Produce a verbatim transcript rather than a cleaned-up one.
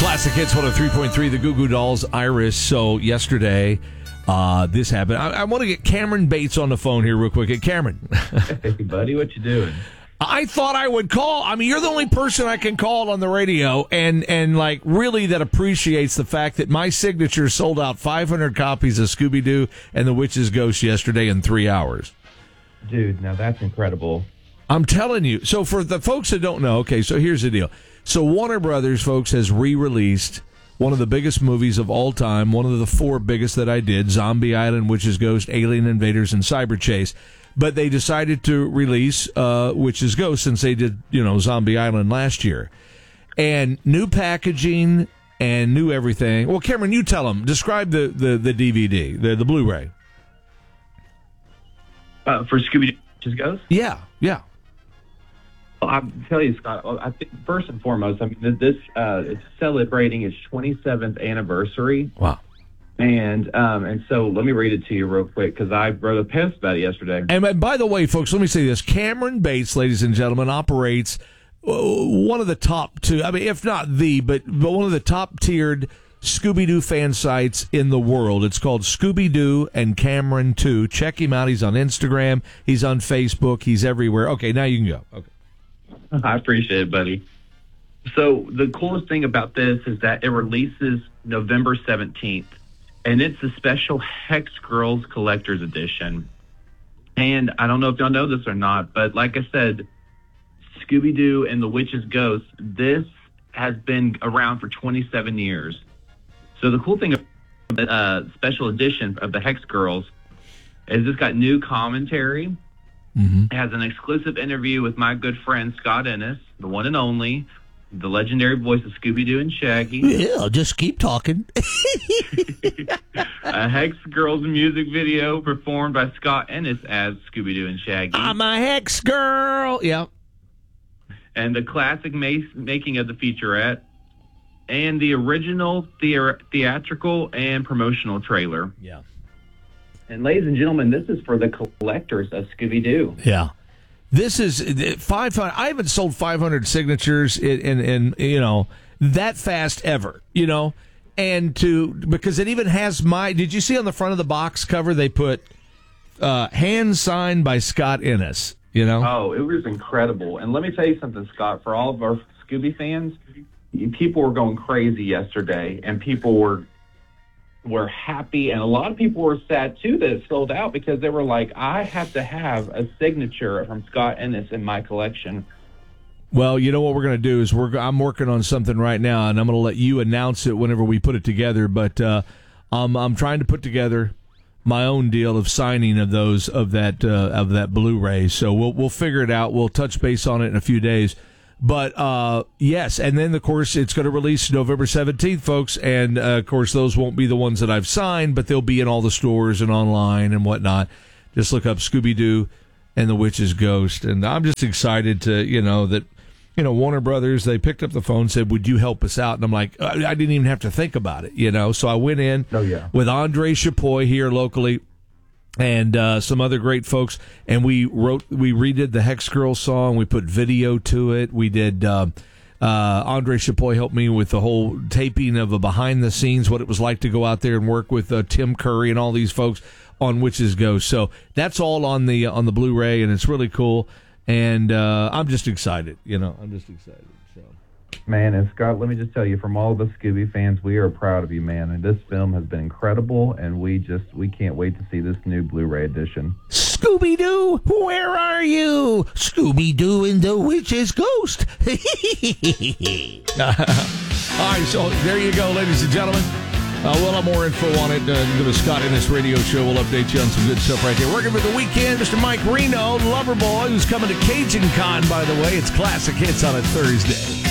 Classic Hits one oh three point three, the Goo Goo Dolls, Iris. So yesterday, uh, this happened. I, I want to get Cameron Bates on the phone here real quick. Hey, Cameron. Hey, buddy, what you doing? I thought I would call. I mean, you're the only person I can call on the radio and, and like, really that appreciates the fact that my signature sold out five hundred copies of Scooby-Doo and the Witch's Ghost yesterday in three hours. Dude, now that's incredible. I'm telling you. So for the folks that don't know, okay, so here's the deal. So Warner Brothers, folks, has re-released one of the biggest movies of all time, one of the four biggest that I did, Zombie Island, Witch's Ghost, Alien Invaders, and Cyber Chase. But they decided to release uh, Witch's Ghost since they did, you know, Zombie Island last year. And new packaging and new everything. Well, Cameron, you tell them. Describe the, the, the D V D, the, the Blu-ray. Uh, for Scooby-Doo Witch's Ghost? Yeah, yeah. I'll tell you, Scott, I think first and foremost, I mean, this uh, it's celebrating its twenty-seventh anniversary. Wow. And um, and so let me read it to you real quick because I wrote a post about it yesterday. And by the way, folks, let me say this. Cameron Bates, ladies and gentlemen, operates one of the top two, I mean, if not the, but, but one of the top-tiered Scooby-Doo fan sites in the world. It's called Scooby-Doo and Cameron two. Check him out. He's on Instagram. He's on Facebook. He's everywhere. Okay, now you can go. Okay. I appreciate it, buddy. So the coolest thing about this is that it releases November seventeenth, and it's a special Hex Girls Collector's Edition. And I don't know if y'all know this or not, but like I said, Scooby-Doo and the Witch's Ghost, this has been around for twenty-seven years. So the cool thing about the uh, special edition of the Hex Girls is it's got new commentary. Mm-hmm. It has an exclusive interview with my good friend Scott Ennis, the one and only, the legendary voice of Scooby-Doo and Shaggy. Yeah, just keep talking. A Hex Girls music video performed by Scott Ennis as Scooby-Doo and Shaggy. I'm a Hex Girl. Yeah. And the classic ma- making of the featurette. And the original the- theatrical and promotional trailer. Yeah. And ladies and gentlemen, this is for the collectors of Scooby-Doo. Yeah. This is five hundred. I haven't sold five hundred signatures in, in, in, you know, that fast ever, you know, and to, because it even has my, did you see on the front of the box cover, they put uh, hand signed by Scott Ennis, you know? Oh, it was incredible. And let me tell you something, Scott, for all of our Scooby fans, people were going crazy yesterday, and people were were happy, and a lot of people were sad too that it sold out because they were like, I have to have a signature from Scott Ennis in my collection. Well, you know what we're going to do is we're I'm working on something right now, and I'm going to let you announce it whenever we put it together. But uh, I'm I'm trying to put together my own deal of signing of those of that uh, of that Blu-ray. So we'll we'll figure it out. We'll touch base on it in a few days. But, uh, yes, and then, of course, it's going to release November seventeenth, folks, and, uh, of course, those won't be the ones that I've signed, but they'll be in all the stores and online and whatnot. Just look up Scooby-Doo and the Witch's Ghost, and I'm just excited to, you know, that, you know, Warner Brothers, they picked up the phone and said, would you help us out? And I'm like, I, I didn't even have to think about it, you know, so I went in oh, yeah. with Andre Chapoy here locally, and uh, some other great folks, and we wrote, we redid the Hex Girl song. We put video to it. We did. Uh, uh, Andre Chapoy helped me with the whole taping of a behind the scenes, what it was like to go out there and work with uh, Tim Curry and all these folks on Witch's Ghost. So that's all on the on the Blu-ray, and it's really cool. And uh, I'm just excited. You know, I'm just excited. So. Man, and Scott, let me just tell you, from all the Scooby fans, we are proud of you, man. And this film has been incredible, and we just we can't wait to see this new Blu-ray edition. Scooby-Doo, where are you? Scooby-Doo and the Witch's Ghost. All right, so there you go, ladies and gentlemen. Uh, we'll have more info on it. Uh, go to Scott Ennis Radio Show. We'll update you on some good stuff right there. Working for the weekend, Mister Mike Reno, Loverboy, who's coming to Cajun Con, by the way. It's Classic Hits on a Thursday.